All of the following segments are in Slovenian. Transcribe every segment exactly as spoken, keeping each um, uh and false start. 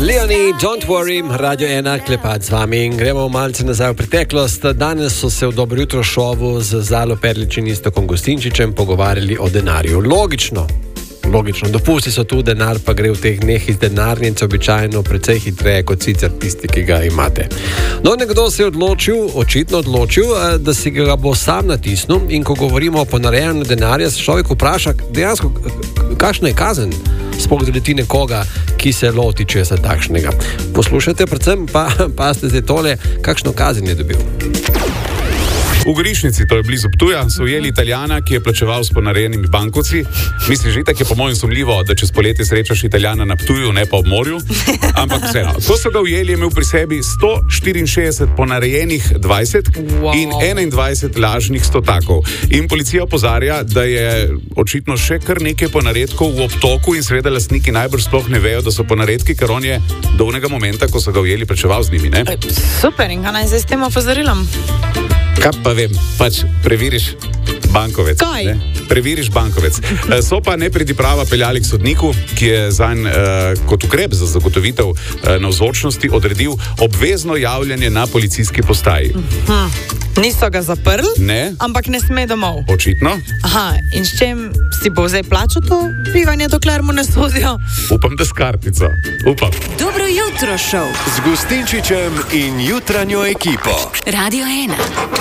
Leonie, don't worry, Radio ena, klepet z vami in gremo malce nazaj v preteklost. Danes so se v Dobro jutro šovu z Zalo Perlič in Iztokom Gostinčičem pogovarjali o denarju. Logično, logično, dopusti so tu, denar pa gre v teh dneh iz denarnice običajno precej hitreje kot sicer tisti, ki ga imate. No, nekdo se je odločil, očitno odločil, da si ga bo sam natisnil in ko govorimo o ponarejanju denarja, se človek vpraša dejansko, kakšna je kazen? Sploh zaleti nekoga, ki se loti česa takšnega. Poslušajte, predvsem pa, pa ste zdaj tole, kakšno kazen je dobil. V Gorišnici, to je blizu Ptuja, so ujeli Italijana, ki je plačeval s ponarejenimi bankovci. Misliš, itak je po mojem sumljivo, da čez poletje srečaš Italijana na Ptuju, ne pa ob morju. Ampak vseeno, ko so ga ujeli, je imel pri sebi sto štiriinšestdeset ponarejenih dvajsetk wow. in enaindvajset lažnih stotakov. In policija opozarja, da je očitno še kar nekaj ponaredkov v obtoku in seveda lastniki najbrž sploh ne vejo, da so ponaredki, ker on je do onega momenta, ko so ga ujeli, plačeval z njimi, ne? Super, in kaj naj zdaj s tem opozorilom? Kaj pa vem, pač preveriš bankovec. Kaj? Ne? Preveriš bankovec. So pa nepridiprava peljali k sodniku, ki je zanj eh, kot ukrep za zagotovitev eh, navzočnosti odredil obvezno javljanje na policijski postaji. Hm. Niso ga zaprli, ne. Ampak ne sme domov. Očitno. Aha, in s čem si bo zdaj plačal to bivanje, dokler mu ne sodijo? Upam, da s kartico. Upam. Dobro jutro šov z Gostinčičem in jutranjo ekipo. Radio ena.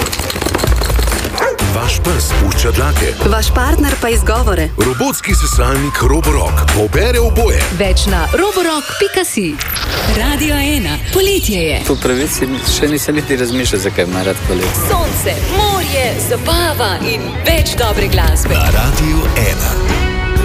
Vaš pes pušča dlake. Vaš partner pa izgovore. Robotski sesalnik Roborock pobere oboje. Več na roborock pika si. Radio ena. Poletje je. Po pravici še nisem niti razmišljal, zakaj ima rad poletje. Sonce, morje, zabava in več dobre glasbe. Na Radio ena.